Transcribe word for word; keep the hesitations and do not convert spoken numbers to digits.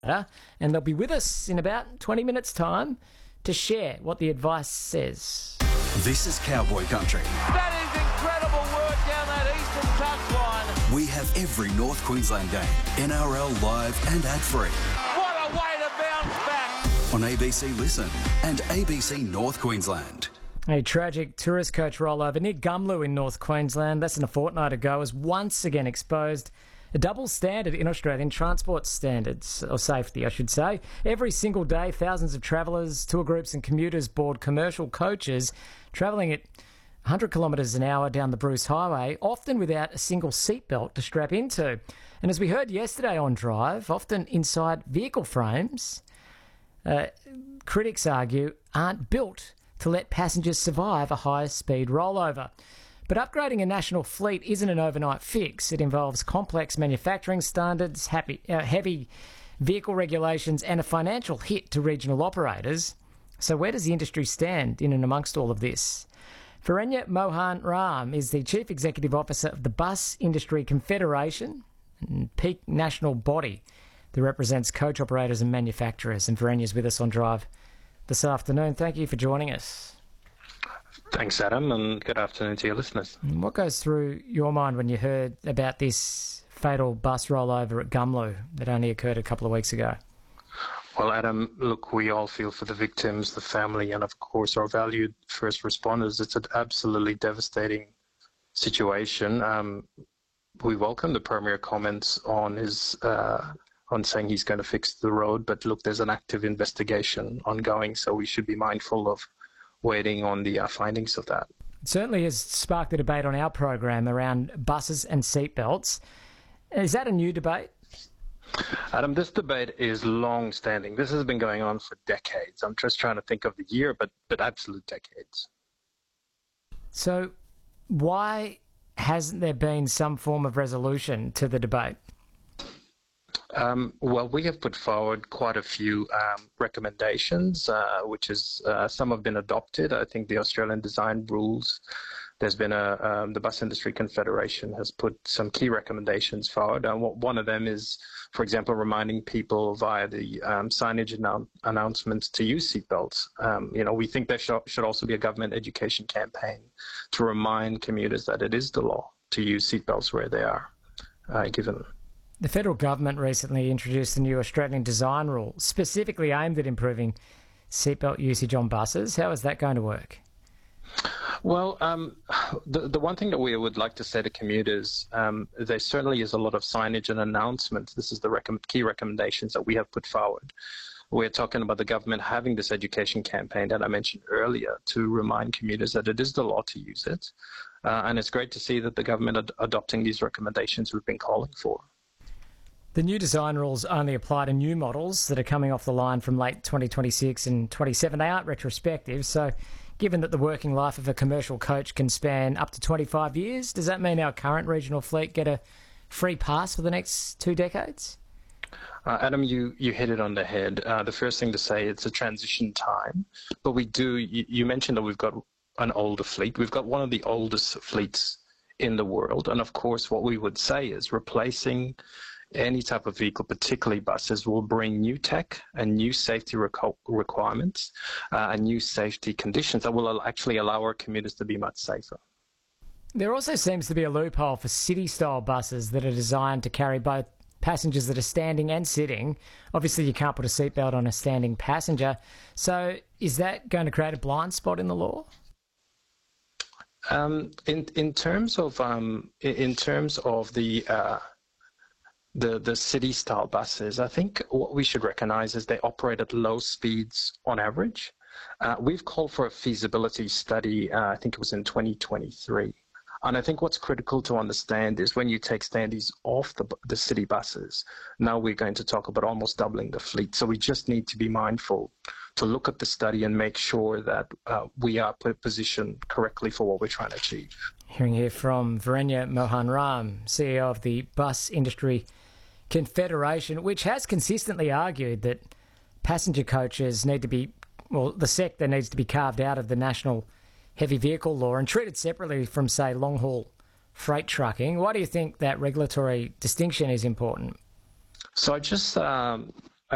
and they'll be with us in about twenty minutes' time to share what the advice says. This is Cowboy Country. That is incredible work down that eastern touchline. We have every North Queensland game, N R L live and ad-free. What a way to bounce back. On A B C Listen and A B C North Queensland. A tragic tourist coach rollover near Gumlu in North Queensland less than a fortnight ago has once again exposed a double standard in Australian transport standards, or safety, I should say. Every single day, thousands of travellers, tour groups and commuters board commercial coaches travelling at one hundred kilometres an hour down the Bruce Highway, often without a single seatbelt to strap into. And as we heard yesterday on Drive, often inside vehicle frames, uh, critics argue, aren't built to let passengers survive a high-speed rollover. But upgrading a national fleet isn't an overnight fix. It involves complex manufacturing standards, happy, uh, heavy vehicle regulations and a financial hit to regional operators. So where does the industry stand in and amongst all of this? Virenya Mohan Ram is the Chief Executive Officer of the Bus Industry Confederation, a peak national body that represents coach operators and manufacturers. And Virenya's with us on Drive this afternoon. Thank you for joining us. Thanks, Adam, and good afternoon to your listeners. What goes through your mind when you heard about this fatal bus rollover at Gumlu that only occurred a couple of weeks ago? Well, Adam, look, we all feel for the victims, the family, and of course our valued first responders. It's an absolutely devastating situation. Um, we welcome the Premier comments on his uh, on saying he's going to fix the road, but look, there's an active investigation ongoing, so we should be mindful of waiting on the uh, findings of that. It certainly has sparked a debate on our program around buses and seatbelts. Is that a new debate? Adam, this debate is long-standing. This has been going on for decades. I'm just trying to think of the year, but, but absolute decades. So why hasn't there been some form of resolution to the debate? Um, well, we have put forward quite a few um, recommendations, uh, which is uh, some have been adopted. I think the Australian design rules. There's been a um, the Bus Industry Confederation has put some key recommendations forward. And one of them is, for example, reminding people via the um, signage annou- announcements to use seatbelts. Um, you know, we think there should, should also be a government education campaign to remind commuters that it is the law to use seatbelts where they are uh, given. The federal government recently introduced a new Australian design rule specifically aimed at improving seatbelt usage on buses. How is that going to work? Well, um, the, the one thing that we would like to say to commuters, um, there certainly is a lot of signage and announcements. This is the rec- key recommendations that we have put forward. We're talking about the government having this education campaign that I mentioned earlier to remind commuters that it is the law to use it. Uh, and it's great to see that the government ad- adopting these recommendations we've been calling for. The new design rules only apply to new models that are coming off the line from late twenty twenty-six and twenty-seven. They aren't retrospective, so given that the working life of a commercial coach can span up to twenty-five years, does that mean our current regional fleet get a free pass for the next two decades? Uh, Adam, you, you hit it on the head. Uh, the first thing to say, it's a transition time, but we do, you, you mentioned that we've got an older fleet. We've got one of the oldest fleets in the world, and of course what we would say is replacing any type of vehicle, particularly buses, will bring new tech and new safety reco- requirements uh, and new safety conditions that will actually allow our commuters to be much safer. There also seems to be a loophole for city-style buses that are designed to carry both passengers that are standing and sitting. Obviously, you can't put a seatbelt on a standing passenger. So is that going to create a blind spot in the law? Um, in in terms of um, in terms of the uh, the the city style buses, I think what we should recognize is they operate at low speeds on average. Uh, we've called for a feasibility study, uh, I think it was in twenty twenty-three. And I think what's critical to understand is when you take standees off the the city buses, now we're going to talk about almost doubling the fleet. So we just need to be mindful to look at the study and make sure that uh, we are positioned correctly for what we're trying to achieve. Hearing here from Virenya Mohan Ram, C E O of the Bus Industry Confederation, which has consistently argued that passenger coaches need to be, well, the sector needs to be carved out of the national heavy vehicle law and treated separately from, say, long-haul freight trucking. Why do you think that regulatory distinction is important? So I just um,